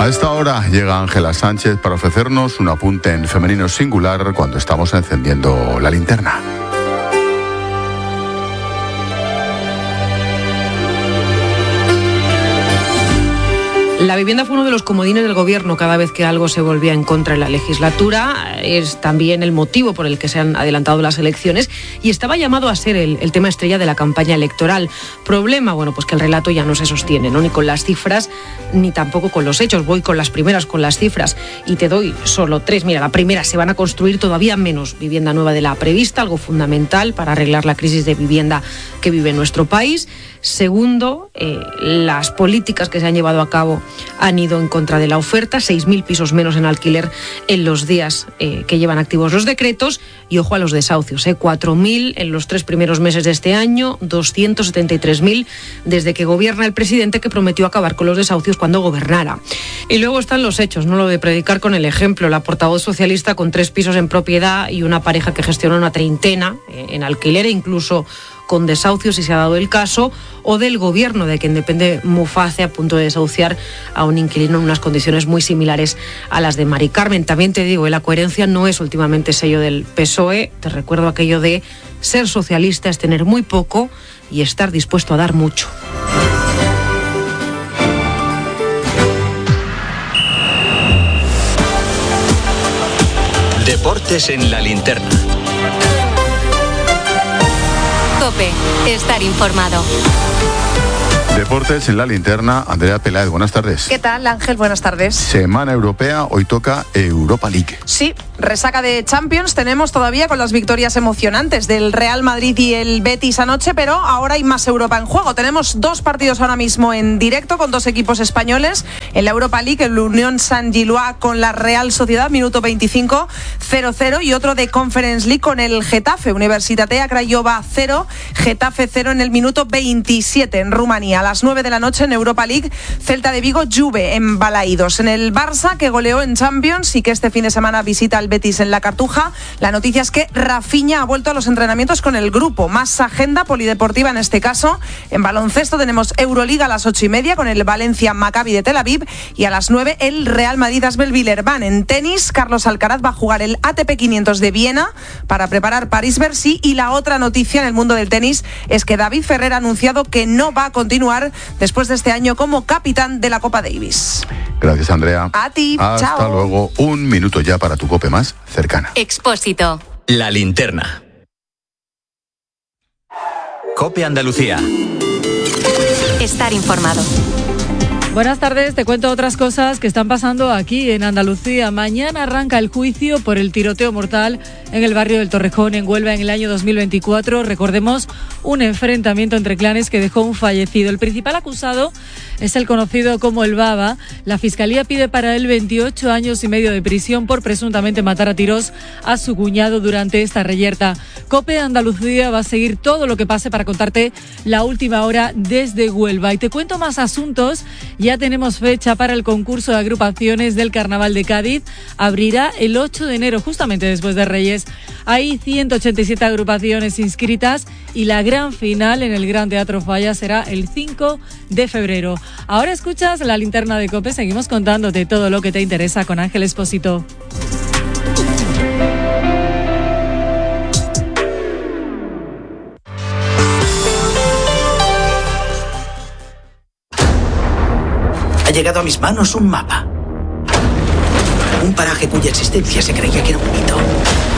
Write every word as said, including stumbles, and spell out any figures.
A esta hora llega Ángela Sánchez para ofrecernos un apunte en femenino singular cuando estamos encendiendo la linterna. La vivienda fue uno de los comodines del gobierno cada vez que algo se volvía en contra en la legislatura. Es también el motivo por el que se han adelantado las elecciones y estaba llamado a ser el, el tema estrella de la campaña electoral. Problema, bueno, pues que el relato ya no se sostiene, ¿no? Ni con las cifras ni tampoco con los hechos. Voy con las primeras, con las cifras, y te doy solo tres. Mira, la primera: se van a construir todavía menos vivienda nueva de la prevista, algo fundamental para arreglar la crisis de vivienda que vive nuestro país. Segundo, eh, las políticas que se han llevado a cabo han ido en contra de la oferta, seis mil pisos menos en alquiler en los días eh, que llevan activos los decretos. Y ojo a los desahucios, eh, cuatro mil en los tres primeros meses de este año, doscientos setenta y tres mil desde que gobierna el presidente, que prometió acabar con los desahucios cuando gobernara. Y luego están los hechos, no lo de predicar con el ejemplo. La portavoz socialista con tres pisos en propiedad y una pareja que gestiona una treintena eh, en alquiler e incluso con desahucios, si se ha dado el caso, o del gobierno de quien depende Muface, a punto de desahuciar a un inquilino en unas condiciones muy similares a las de Mari Carmen. También te digo, la coherencia no es últimamente sello del P S O E. Te recuerdo aquello de ser socialista es tener muy poco y estar dispuesto a dar mucho. Deportes en la linterna. COPE, estar informado. Deportes en la linterna, Andrea Peláez, buenas tardes. ¿Qué tal, Ángel? Buenas tardes. Semana europea, hoy toca Europa League. Sí, resaca de Champions tenemos todavía con las victorias emocionantes del Real Madrid y el Betis anoche, pero ahora hay más Europa en juego. Tenemos dos partidos ahora mismo en directo con dos equipos españoles. En la Europa League, el Unión Saint-Gilloise con la Real Sociedad, minuto veinticinco, cero cero, y otro de Conference League con el Getafe, Universitatea Craiova cero, Getafe cero en el minuto veintisiete en Rumanía. A las nueve de la noche en Europa League, Celta de Vigo, Juve en Balaídos. En el Barça, que goleó en Champions y que este fin de semana visita al Betis en la Cartuja, la noticia es que Rafinha ha vuelto a los entrenamientos con el grupo. Más agenda polideportiva en este caso. En baloncesto tenemos Euroliga a las ocho y media con el Valencia Maccabi de Tel Aviv, y a las nueve el Real Madrid Asbel Villeurbanne. En tenis, Carlos Alcaraz va a jugar el A T P quinientos de Viena para preparar París-Bercy. Y la otra noticia en el mundo del tenis es que David Ferrer ha anunciado que no va a continuar después de este año como capitán de la Copa Davis. Gracias, Andrea. A ti, Hasta chao. luego. Un minuto ya para tu COPE más cercana. Expósito. La linterna. COPE Andalucía. Estar informado. Buenas tardes, te cuento otras cosas que están pasando aquí en Andalucía. Mañana arranca el juicio por el tiroteo mortal en el barrio del Torrejón, en Huelva, en el año dos mil veinticuatro. Recordemos, un enfrentamiento entre clanes que dejó un fallecido. El principal acusado es el conocido como el Baba. La Fiscalía pide para él veintiocho años y medio de prisión por presuntamente matar a tiros a su cuñado durante esta reyerta. COPE Andalucía va a seguir todo lo que pase para contarte la última hora desde Huelva. Y te cuento más asuntos. Ya tenemos fecha para el concurso de agrupaciones del Carnaval de Cádiz. Abrirá el ocho de enero, justamente después de Reyes. Hay ciento ochenta y siete agrupaciones inscritas y la gran final en el Gran Teatro Falla será el cinco de febrero. Ahora escuchas la linterna de COPE. Seguimos contándote todo lo que te interesa con Ángel Espósito. Ha llegado a mis manos un mapa. Un paraje cuya existencia se creía que era un mito.